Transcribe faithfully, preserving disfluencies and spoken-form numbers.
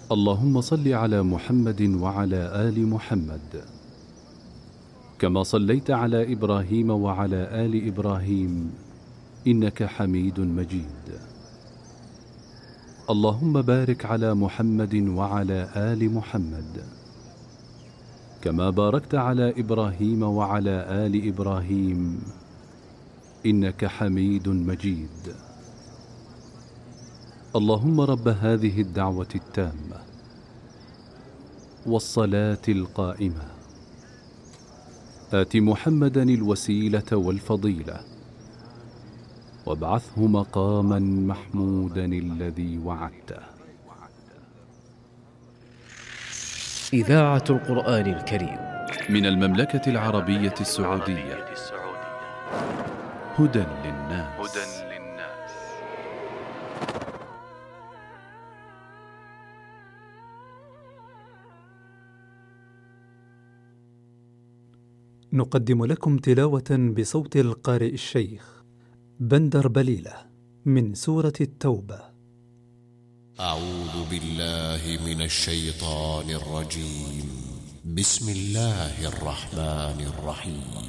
اللهم صل على محمد وعلى آل محمد كما صليت على إبراهيم وعلى آل إبراهيم إنك حميد مجيد. اللهم بارك على محمد وعلى آل محمد كما باركت على إبراهيم وعلى آل إبراهيم إنك حميد مجيد. اللهم رب هذه الدعوة التامة والصلاة القائمة آت محمدا الوسيلة والفضيلة وابعثه مقاما محمودا الذي وعدته. إذاعة القرآن الكريم من المملكة العربية السعودية. هدى للناس. نقدم لكم تلاوة بصوت القارئ الشيخ بندر بليلة من سورة التوبة. أعوذ بالله من الشيطان الرجيم. بسم الله الرحمن الرحيم.